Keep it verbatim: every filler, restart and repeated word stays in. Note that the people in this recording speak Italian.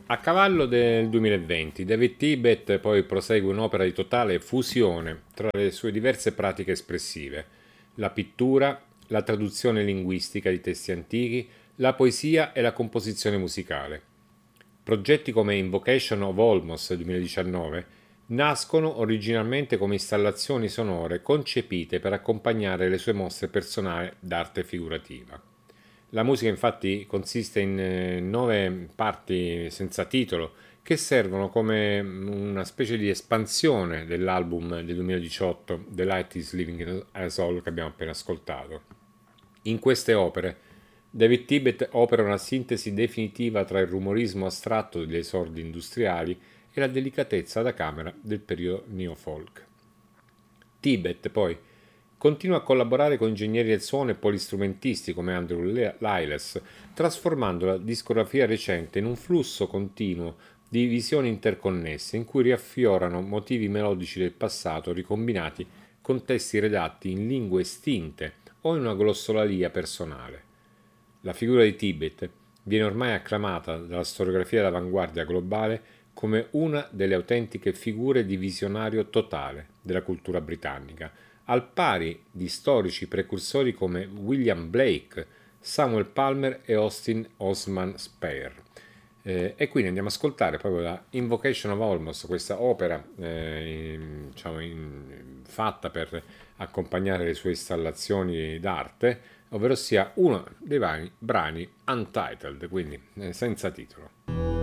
A cavallo del duemilaventi, David Tibet poi prosegue un'opera di totale fusione tra le sue diverse pratiche espressive: la pittura, la traduzione linguistica di testi antichi, la poesia e la composizione musicale. Progetti come Invocation of Olmos duemiladiciannove nascono originalmente come installazioni sonore concepite per accompagnare le sue mostre personali d'arte figurativa. La musica infatti consiste in eh, nove parti senza titolo che servono come una specie di espansione dell'album del duemiladiciotto, The Light is Living as All, che abbiamo appena ascoltato. In queste opere David Tibet opera una sintesi definitiva tra il rumorismo astratto degli esordi industriali e la delicatezza da camera del periodo neofolk. Tibet poi continua a collaborare con ingegneri del suono e polistrumentisti come Andrew Liles, trasformando la discografia recente in un flusso continuo di visioni interconnesse in cui riaffiorano motivi melodici del passato ricombinati con testi redatti in lingue estinte o in una glossolalia personale. La figura di Tibet viene ormai acclamata dalla storiografia d'avanguardia globale come una delle autentiche figure di visionario totale della cultura britannica, al pari di storici precursori come William Blake, Samuel Palmer e Austin Osman Spare. Eh, e quindi andiamo ad ascoltare proprio la Invocation of Olmos, questa opera eh, in, diciamo in, fatta per accompagnare le sue installazioni d'arte, ovvero sia uno dei vari brani untitled, quindi eh, senza titolo.